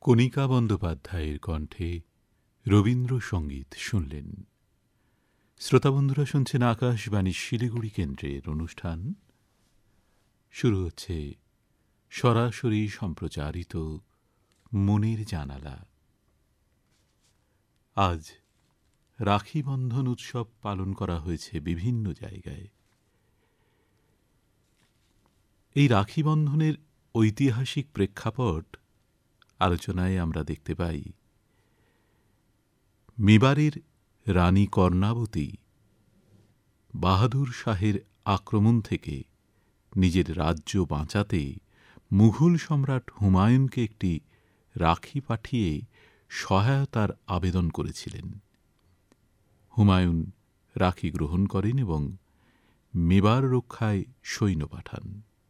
কণিকা বন্দ্যোপাধ্যায়ের কণ্ঠে রবীন্দ্রসঙ্গীত শুনলেন। শ্রোতাবন্ধুরা শুনছেন আকাশবাণী শিলিগুড়ি কেন্দ্রের অনুষ্ঠান। শুরু হচ্ছে সরাসরি সম্প্রচারিত মনের জানালা। আজ রাখি বন্ধন উৎসব পালন করা হয়েছে বিভিন্ন জায়গায়। এই রাখি বন্ধনের ঐতিহাসিক প্রেক্ষাপট আলোচনায় আমরা দেখতে পাই মেবারের রানী কর্ণাবতী বাহাদুর শাহের আক্রমণ থেকে নিজের রাজ্য বাঁচাতে মুঘল সম্রাট হুমায়ুনকে একটি রাখি পাঠিয়ে সহায়তার আবেদন করেছিলেন। হুমায়ুন রাখি গ্রহণ করেন এবং মেবার রক্ষায় সৈন্য পাঠান।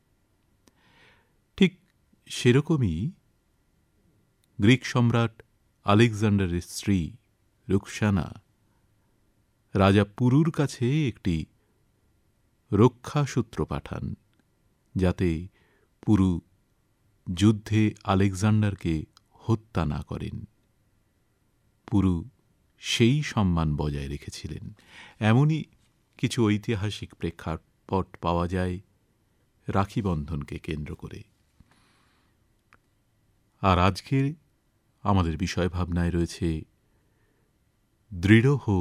ঠিক সেরকমই গ্রিক সম্রাট আলেকজান্ডারের স্ত্রী রুকসানা রাজা পুরুর কাছে একটি রক্ষাসূত্র পাঠান, যাতে পুরু যুদ্ধে আলেকজান্ডারকে হত্যা না করেন। পুরু সেই সম্মান বজায় রেখেছিলেন। এমনই কিছু ঐতিহাসিক প্রেক্ষাপট পাওয়া যায় রাখি বন্ধনকে কেন্দ্র করে। আর আজকের আমাদের বিষয় ভাবনায় রয়েছে দৃঢ় হোক